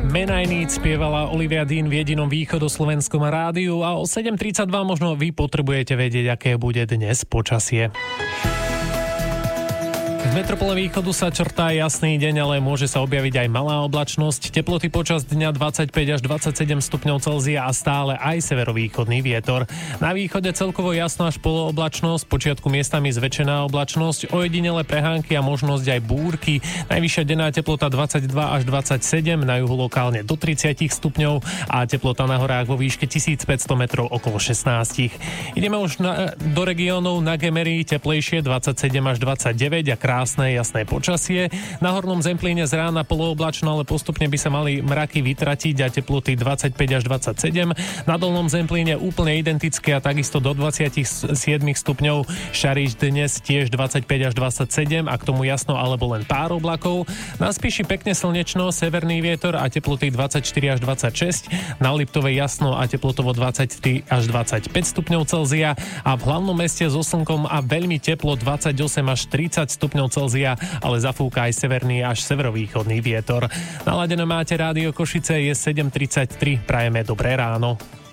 Man I Need spievala Olivia Dean v jedinom východoslovenskom rádiu a o 7.32 možno vy potrebujete vedieť, aké bude dnes počasie. V metropole východu sa črtá jasný deň, ale môže sa objaviť aj malá oblačnosť. Teploty počas dňa 25 až 27 stupňov Celzia a stále aj severovýchodný vietor. Na východe celkovo jasno až polooblačnosť, počiatku miestami zväčšená oblačnosť, ojedinelé prehánky a možnosť aj búrky. Najvyššia denná teplota 22 až 27, na juhu lokálne do 30 stupňov a teplota na horách vo výške 1500 metrov okolo 16. Ideme už do regiónov na Gemery, teplejšie 27 až 29 a krásne, jasné počasie. Na hornom Zemplíne z rána polooblačno, ale postupne by sa mali mraky vytratiť a teploty 25 až 27. Na dolnom Zemplíne úplne identické a takisto do 27 stupňov. Šariš dnes tiež 25 až 27 a k tomu jasno alebo len pár oblakov. Na Spiši pekne slnečno, severný vietor a teploty 24 až 26. Na Liptove jasno a teplotovo 23 až 25 stupňov Celzia a v hlavnom meste so slnkom a veľmi teplo 28 až 30 stupňov Celzia, ale zafúka aj severný až severovýchodný vietor. Naladené máte rádio Košice, je 7.33, prajeme dobré ráno.